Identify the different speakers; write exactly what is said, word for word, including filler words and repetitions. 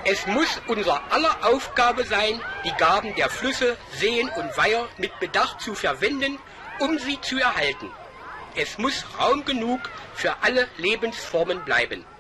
Speaker 1: Es muss unser aller Aufgabe sein, die Gaben der Flüsse, Seen und Weiher mit Bedacht zu verwenden, um sie zu erhalten. Es muss Raum genug für alle Lebensformen bleiben.